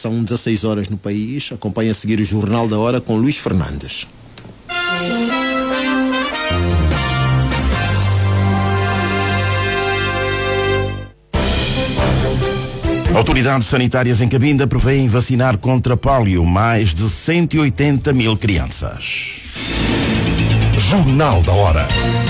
São 16 horas no país. Acompanhe a seguir o Jornal da Hora com Luís Fernandes. Autoridades sanitárias em Cabinda prevêem vacinar contra pólio mais de 180 mil crianças. Jornal da Hora.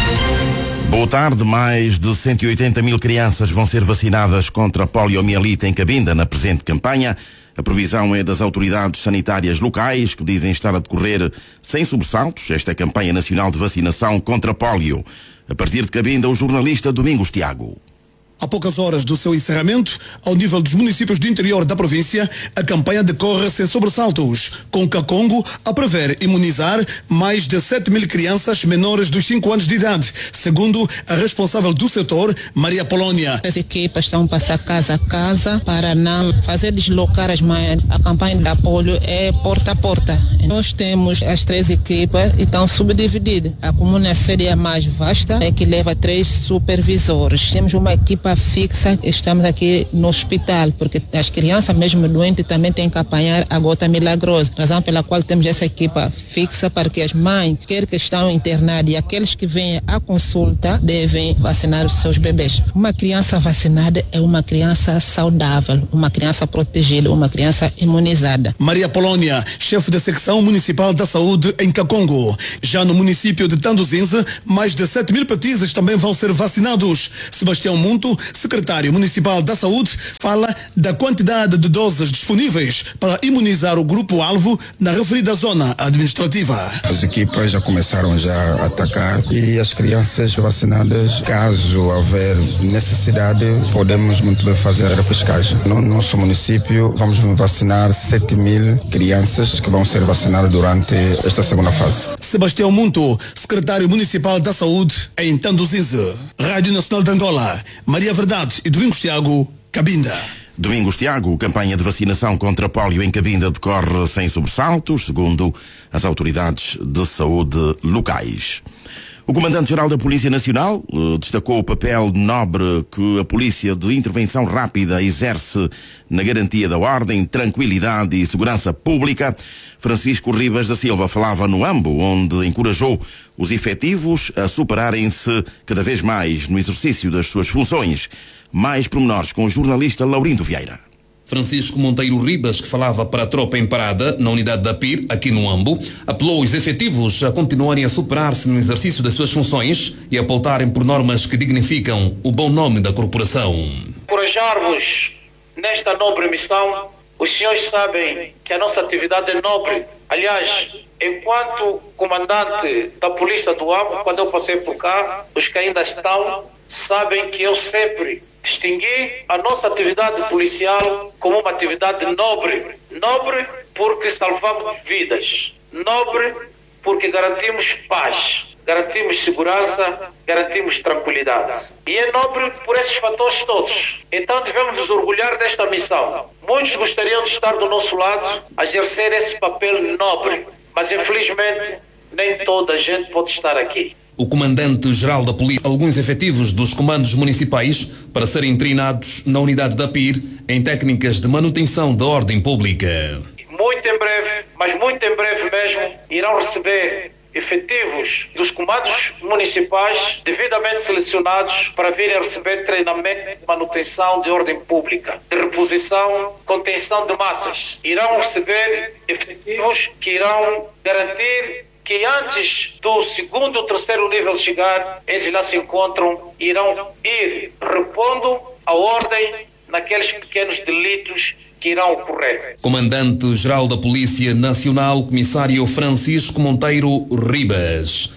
Boa tarde. Mais de 180 mil crianças vão ser vacinadas contra a poliomielite em Cabinda na presente campanha. A previsão é das autoridades sanitárias locais, que dizem estar a decorrer sem sobressaltos esta campanha nacional de vacinação contra a pólio. A partir de Cabinda, o jornalista Domingos Tiago. Há poucas horas do seu encerramento, ao nível dos municípios do interior da província, a campanha decorre sem sobressaltos, com Kakongo a prever imunizar mais de 7 mil crianças menores dos 5 anos de idade, segundo a responsável do setor, Maria Polónia. As equipas estão a passar casa a casa para não fazer deslocar as mães. A campanha da polio é porta a porta. Nós temos as 3 equipas e estão subdivididas. A comuna sede é mais vasta, é que leva 3 supervisores. Temos uma equipa fixa, estamos aqui no hospital, porque as crianças mesmo doentes também têm que apanhar a gota milagrosa, razão pela qual temos essa equipa fixa para que as mães, quer que estão internadas e aqueles que vêm à consulta, devem vacinar os seus bebês. Uma criança vacinada é uma criança saudável, uma criança protegida, uma criança imunizada. Maria Polónia, chefe da secção municipal da saúde em Kakongo. Já no município de Tanduzinze, mais de 7 mil petizes também vão ser vacinados. Sebastião Munto, secretário municipal da saúde, fala da quantidade de doses disponíveis para imunizar o grupo-alvo na referida zona administrativa. As equipas já começaram a atacar e as crianças vacinadas, caso houver necessidade, podemos muito bem fazer a repescagem. No nosso município vamos vacinar 7 mil crianças que vão ser vacinadas durante esta segunda fase. Sebastião Munto, secretário municipal da saúde em Tanduzinze. Rádio Nacional de Angola, Maria Verdade e Domingos Tiago, Cabinda. Domingos Tiago, campanha de vacinação contra pólio em Cabinda decorre sem sobressaltos, segundo as autoridades de saúde locais. O Comandante-Geral da Polícia Nacional destacou o papel nobre que a Polícia de Intervenção Rápida exerce na garantia da ordem, tranquilidade e segurança pública. Francisco Ribas da Silva falava no AMBO, onde encorajou os efetivos a superarem-se cada vez mais no exercício das suas funções. Mais pormenores com o jornalista Laurindo Vieira. Francisco Monteiro Ribas, que falava para a tropa em parada na unidade da PIR, aqui no AMBO, apelou os efetivos a continuarem a superar-se no exercício das suas funções e a pautarem por normas que dignificam o bom nome da corporação. Encorajar-vos nesta nobre missão. Os senhores sabem que a nossa atividade é nobre. Aliás, enquanto comandante da polícia do AMBO, quando eu passei por cá, os que ainda estão sabem que eu sempre distingui a nossa atividade policial como uma atividade nobre. Nobre porque salvamos vidas. Nobre porque garantimos paz, garantimos segurança, garantimos tranquilidade. E é nobre por esses fatores todos. Então devemos nos orgulhar desta missão. Muitos gostariam de estar do nosso lado a exercer esse papel nobre, mas infelizmente nem toda a gente pode estar aqui. O Comandante-Geral da Polícia, alguns efetivos dos comandos municipais para serem treinados na unidade da PIR em técnicas de manutenção da ordem pública. Muito em breve, mas muito em breve mesmo, irão receber efetivos dos comandos municipais devidamente selecionados para virem receber treinamento de manutenção de ordem pública, de reposição, contenção de massas. Irão receber efetivos que irão garantir que antes do 2º ou 3º nível chegar, eles lá se encontram e irão ir repondo a ordem naqueles pequenos delitos que irão ocorrer. Comandante-Geral da Polícia Nacional, Comissário Francisco Monteiro Ribas.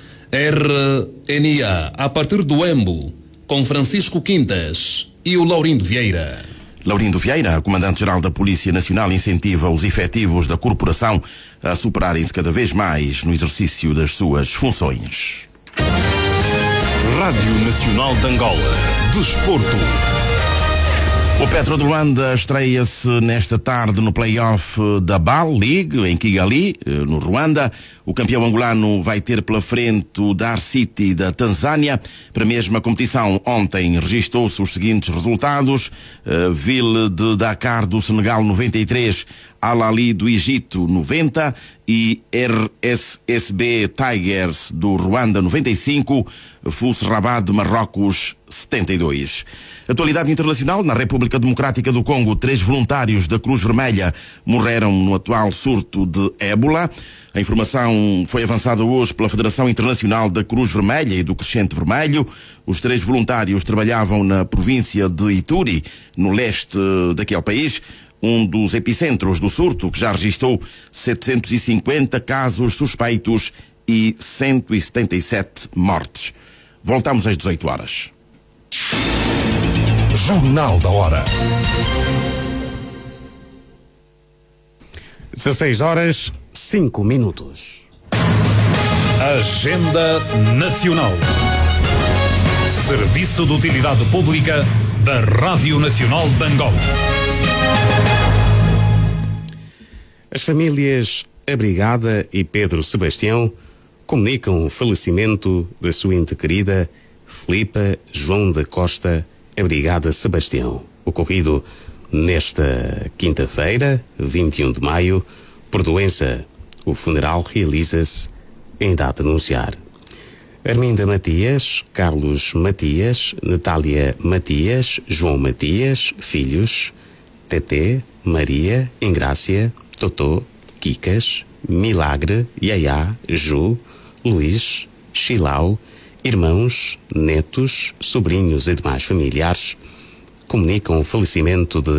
RNA, a partir do AMBO, com Francisco Quintas e o Laurindo Vieira. Laurindo Vieira, Comandante-Geral da Polícia Nacional, incentiva os efetivos da corporação a superarem-se cada vez mais no exercício das suas funções. Rádio Nacional de Angola. Desporto. O Petro de Luanda estreia-se nesta tarde no play-off da BAL League, em Kigali, no Ruanda. O campeão angolano vai ter pela frente o Dar City da Tanzânia. Para a mesma competição, ontem registou-se os seguintes resultados. Ville de Dakar do Senegal 93, Al Ahly do Egito 90 e RSSB Tigers do Ruanda 95, FUS Rabat de Marrocos 72. Atualidade internacional: na República Democrática do Congo, 3 voluntários da Cruz Vermelha morreram no atual surto de ébola. A informação foi avançada hoje pela Federação Internacional da Cruz Vermelha e do Crescente Vermelho. Os 3 voluntários trabalhavam na província de Ituri, no leste daquele país, um dos epicentros do surto, que já registrou 750 casos suspeitos e 177 mortes. Voltamos às 18 horas. Jornal da Hora. 16 horas, 5 minutos. Agenda Nacional. Serviço de Utilidade Pública da Rádio Nacional de Angola. As famílias Abrigada e Pedro Sebastião comunicam o falecimento da sua ente querida Filipa João da Costa Abrigada Sebastião, ocorrido nesta quinta-feira, 21 de maio, por doença. O funeral realiza-se em data a anunciar. Arminda Matias, Carlos Matias, Natália Matias, João Matias, filhos, Teté, Maria, Ingrácia, Totó, Quicas, Milagre, Yayá, Ju, Luís, Chilau, irmãos, netos, sobrinhos e demais familiares comunicam o falecimento de